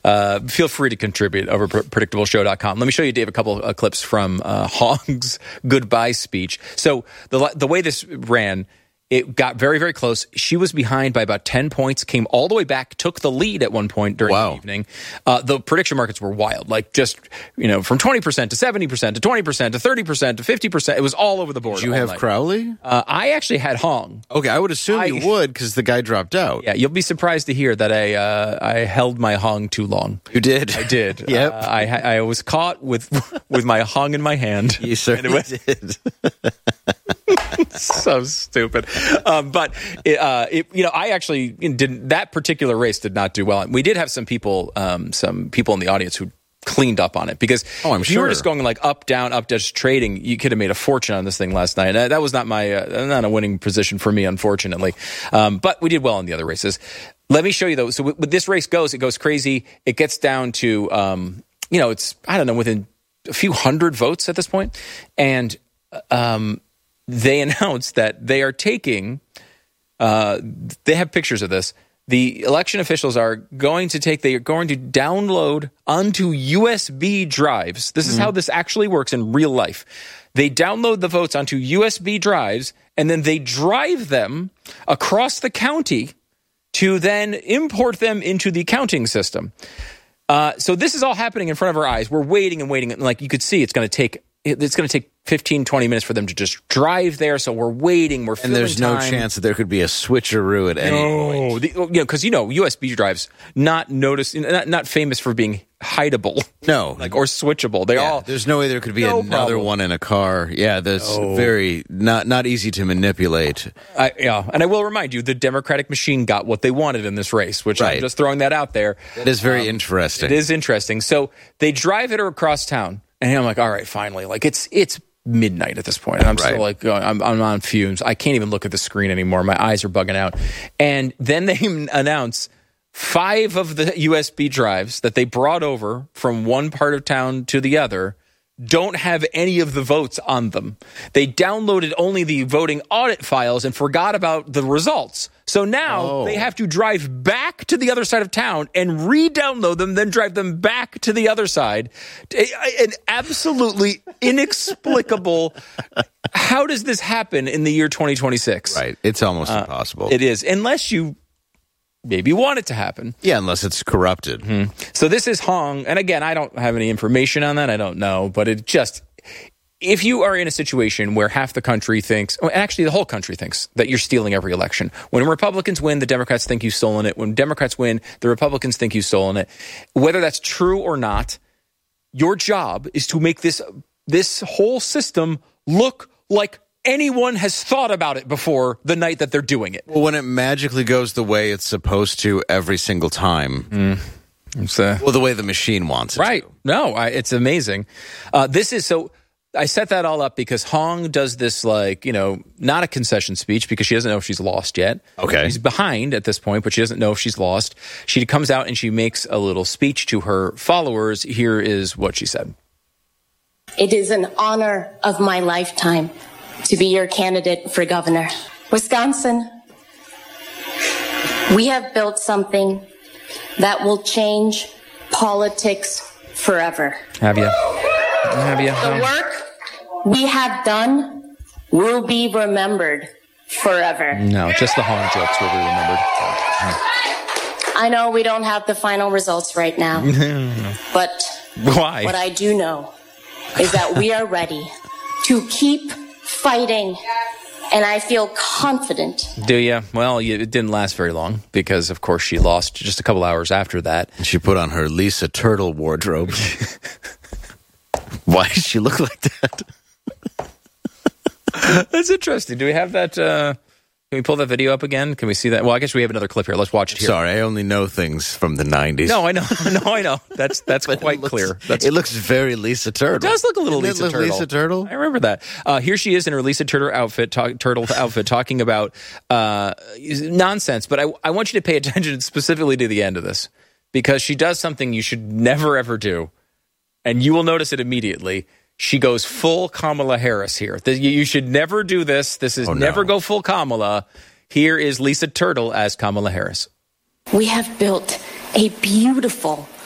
Feel free to contribute over predictableshow.com. Let me show you, Dave, a couple of clips from Hong's goodbye speech. So the way this ran, it got very, very close. She was behind by about 10 points, came all the way back, took the lead at one point during the evening. The prediction markets were wild, like just, from 20% to 70% to 20% to 30% to 50%. It was all over the board. Did you have night. Crowley? I actually had Hong. Okay, I would assume you would because the guy dropped out. Yeah, you'll be surprised to hear that I held my Hong too long. You did? I did. Yep. I was caught with my Hong in my hand. You certainly did. So stupid. But I actually didn't. That particular race did not do well. We did have some people in the audience who cleaned up on it because I'm if sure you were just going like up, down, just trading, you could have made a fortune on this thing last night. That was not not a winning position for me, unfortunately. But we did well in the other races. Let me show you though. So with this race it goes crazy. It gets down to it's within a few hundred votes at this point, and they announced that they are taking. They have pictures of this. The election officials are going to download onto USB drives. This is how this actually works in real life. They download the votes onto USB drives, and then they drive them across the county to then import them into the counting system. So this is all happening in front of our eyes. We're waiting and waiting. And like you could see, it's going to take 15, 20 minutes for them to just drive there. So we're waiting. We're filling and there's time. No chance that there could be a switcheroo at any point. Because USB drives not famous for being hideable. No, or switchable. There's no way there could be another one in a car. Yeah, that's very not easy to manipulate. And I will remind you, the Democratic machine got what they wanted in this race, which I'm just throwing that out there. It is very interesting. It is interesting. So they drive it across town. And I'm like, all right, finally. Like, it's midnight at this point. And I'm still like, I'm on fumes. I can't even look at the screen anymore. My eyes are bugging out. And then they announce 5 of the USB drives that they brought over from one part of town to the other don't have any of the votes on them. They downloaded only the voting audit files and forgot about the results. So now they have to drive back to the other side of town and re-download them, then drive them back to the other side. An absolutely inexplicable. How does this happen in the year 2026? Right. It's almost impossible. It is. Unless you maybe want it to happen. Yeah, unless it's corrupted. Mm-hmm. So this is Hong. And again, I don't have any information on that. I don't know. But it just... If you are in a situation where half the country thinks, actually the whole country thinks that you're stealing every election. When Republicans win, the Democrats think you've stolen it. When Democrats win, the Republicans think you've stolen it. Whether that's true or not, your job is to make this whole system look like anyone has thought about it before the night that they're doing it. Well, when it magically goes the way it's supposed to every single time. The way the machine wants it right. to. No, it's amazing. This is so... I set that all up because Hong does this, not a concession speech because she doesn't know if she's lost yet. Okay. She's behind at this point, but she doesn't know if she's lost. She comes out and she makes a little speech to her followers. Here is what she said. It is an honor of my lifetime to be your candidate for governor. Wisconsin, we have built something that will change politics forever. Have you? The work we have done will be remembered forever. No, just the Hong jokes will be remembered. I know we don't have the final results right now. But why? What I do know is that we are ready to keep fighting. And I feel confident. Do you? Well, it didn't last very long because, of course, she lost just a couple hours after that. And she put on her Lisa Turtle wardrobe. Why does she look like that? That's interesting. Do we have that? Can we pull that video up again? Can we see that? Well, I guess we have another clip here. Let's watch it here. Sorry, I only know things from the 90s. No, I know. That's quite clear. It looks very Lisa Turtle. It does look a little Lisa Turtle. Lisa Turtle? I remember that. Here she is in her Lisa Turtle outfit, talking about nonsense. But I want you to pay attention specifically to the end of this because she does something you should never, ever do. And you will notice it immediately. She goes full Kamala Harris here. You should never do this. This is never go full Kamala. Here is Lisa Turtle as Kamala Harris. We have built a beautiful